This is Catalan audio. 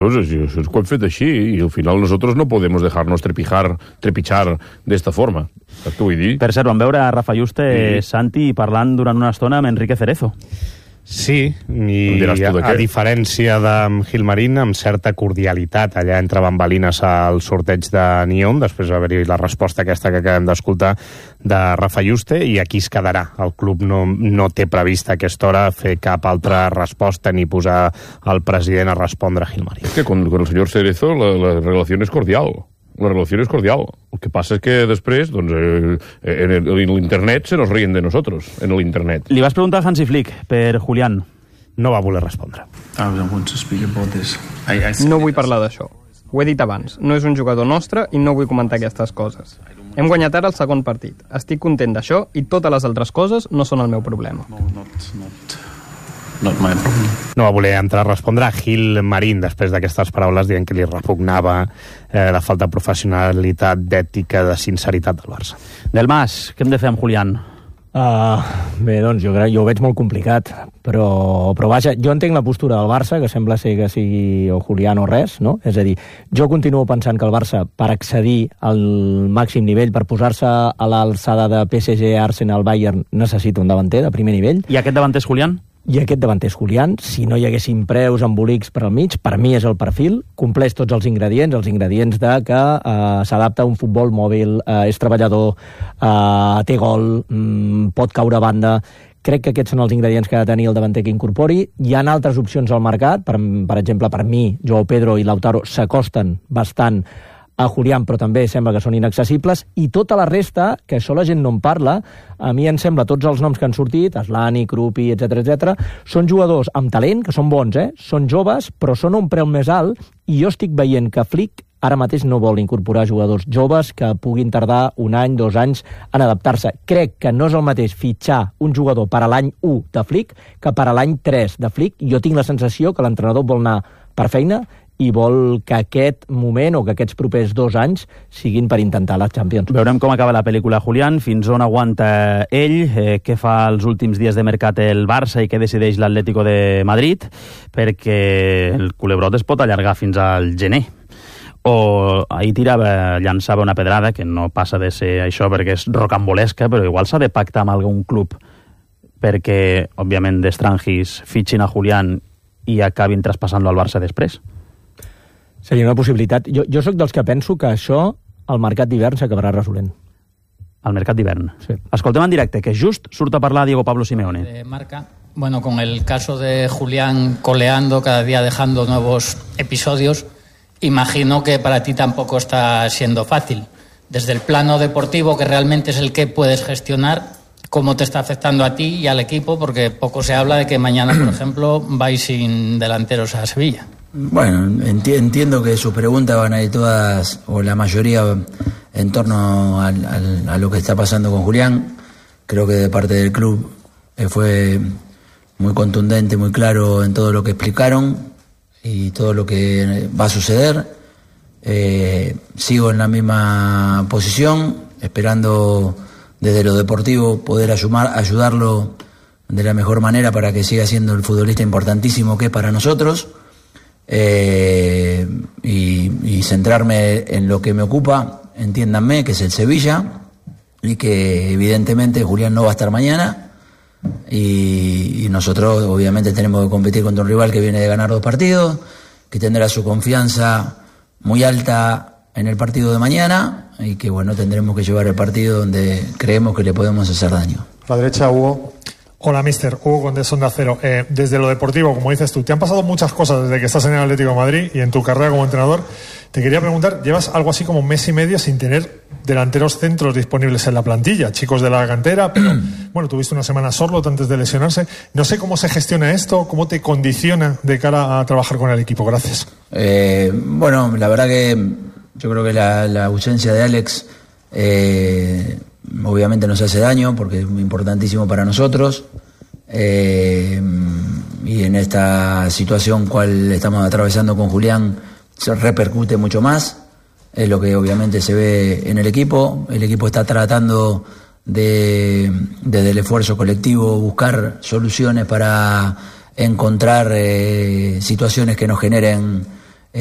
Eso es que ho hem fet així i al final nosotros no podemos dejarnos trepichar de esta forma. Saps què vull dir? Per cert, vam veure a Rafa Yuste, Santi, parlant durant una estona amb Enrique Cerezo. Sí, i a diferència de Gilmarín, amb certa cordialitat allà entre bambalines al sorteig de Nyon, després va haver-hi la resposta aquesta que acabem d'escoltar de Rafa Yuste, i aquí es quedarà. El club no té prevista a aquesta hora fer cap altra resposta ni posar el president a respondre a Gilmarín. Es que con el señor Cerezo la relación es cordial. La relación es cordial. El que passa és que després, doncs, en l'internet se nos ríen de nosotros, en l'internet. Li vas preguntar a Hansi Flick per Julián. No va voler respondre. No vull parlar d'això. Ho he dit abans, no és un jugador nostre i no vull comentar aquestes coses. Hem guanyat ara el segon partit. Estic content d'això i totes les altres coses no són el meu problema. No va voler entrar a respondre a Gilmarín després d'aquestes paraules dient que li repugnava la falta de professionalitat, d'ètica, de sinceritat del Barça. Del Mas, què hem de fer amb Julián? Bé, doncs jo ho veig molt complicat, però vaja, jo entenc la postura del Barça, que sembla ser que sigui o Julián o res, no? És a dir, jo continuo pensant que el Barça, per accedir al màxim nivell, per posar-se a l'alçada de PSG, Arsenal, Bayern, necessita un davanter de primer nivell. I aquest davanter és Julián? I aquest davanter és Julián. Si no hi haguessin preus embolics per al mig, per mi és el perfil, compleix tots els ingredients de que s'adapta a un futbol mòbil, és treballador, té gol, pot caure a banda. Crec que aquests són els ingredients que ha de tenir el davanter que incorpori. Hi ha altres opcions al mercat, per exemple, per mi, Joao Pedro i Lautaro s'acosten bastant a Julián, però també sembla que són inaccessibles, i tota la resta, que això la gent no en parla, a mi em sembla, tots els noms que han sortit, Aslani, Krupi, etc, són jugadors amb talent, que són bons, són joves, però són a un preu més alt, i jo estic veient que Flick ara mateix no vol incorporar jugadors joves que puguin tardar 1 any, 2 anys en adaptar-se. Crec que no és el mateix fitxar un jugador per a l'any 1 de Flick que per a l'any 3 de Flick. Jo tinc la sensació que l'entrenador vol anar per feina i vol que aquest moment o que aquests propers 2 anys siguin per intentar la Champions. Veurem com acaba la pel·lícula Julián, fins on aguanta ell, què fa els últims dies de mercat el Barça i què decideix l'Atlético de Madrid, perquè el culebrot es pot allargar fins al gener. O ahir llançava una pedrada, que no passa de ser això perquè és rocambolesca, però igual s'ha de pactar amb algun club perquè, òbviament, d'estrangis fitxin a Julián i acabin traspassant-lo al Barça després. Seria una possibilitat. Jo sóc dels que penso que això al mercat d'hivern s'acabarà resolent. Al mercat d'hivern? Sí. Escoltem en directe, que just surt a parlar Diego Pablo Simeone. Marca, bueno, con el caso de Julián coleando, cada día dejando nuevos episodios, imagino que para ti tampoco está siendo fácil. Desde el plano deportivo, que realmente es el que puedes gestionar, ¿cómo te está afectando a ti y al equipo? Porque poco se habla de que mañana, por ejemplo, vais sin delanteros a Sevilla. Bueno, entiendo que sus preguntas van a ir todas, o la mayoría, en torno a lo que está pasando con Julián. Creo que de parte del club fue muy contundente, muy claro en todo lo que explicaron y todo lo que va a suceder. Sigo en la misma posición, esperando desde lo deportivo poder ayudarlo de la mejor manera para que siga siendo el futbolista importantísimo que es para nosotros. Y centrarme en lo que me ocupa, entiéndanme, que es el Sevilla, y que evidentemente Julián no va a estar mañana, y nosotros obviamente tenemos que competir contra un rival que viene de ganar 2 partidos, que tendrá su confianza muy alta en el partido de mañana, y que bueno, tendremos que llevar el partido donde creemos que le podemos hacer daño. A la derecha, Hugo. Hola, mister. Hugo Condés, Onda Cero. Desde lo deportivo, como dices tú, te han pasado muchas cosas desde que estás en el Atlético de Madrid y en tu carrera como entrenador. Te quería preguntar, llevas algo así como 1 mes y medio sin tener delanteros centros disponibles en la plantilla, chicos de la cantera, pero bueno, tuviste una semana Sorloth antes de lesionarse. No sé cómo se gestiona esto, cómo te condiciona de cara a trabajar con el equipo. Gracias. Bueno, la verdad que yo creo que la ausencia de Alex obviamente nos hace daño porque es muy importantísimo para nosotros, y en esta situación cual estamos atravesando con Julián se repercute mucho más. Es lo que obviamente se ve en el equipo está tratando desde el esfuerzo colectivo buscar soluciones para encontrar situaciones que nos generen